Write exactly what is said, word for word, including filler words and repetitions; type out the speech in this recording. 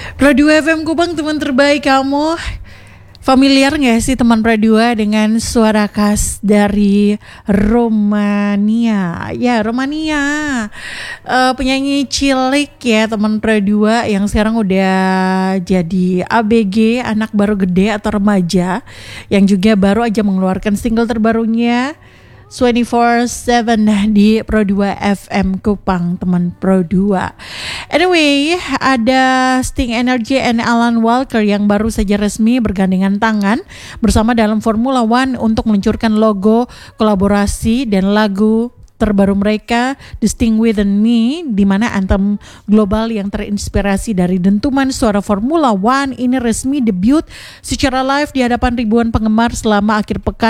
Pro dua F M Kupang, teman terbaik kamu. Familiar gak sih teman Pro dua dengan suara khas dari Romania? Ya, Romania. Uh, penyanyi cilik ya teman Pro dua yang sekarang udah jadi A B G, anak baru gede atau remaja, yang juga baru aja mengeluarkan single terbarunya dua puluh empat tujuh di Pro dua F M Kupang, teman Pro dua. Anyway, ada Sting Energy and Alan Walker yang baru saja resmi bergandengan tangan bersama dalam Formula One untuk meluncurkan logo kolaborasi dan lagu terbaru mereka, The Sting Within Me, di mana anthem global yang terinspirasi dari dentuman suara Formula One ini resmi debut secara live di hadapan ribuan penggemar selama akhir pekan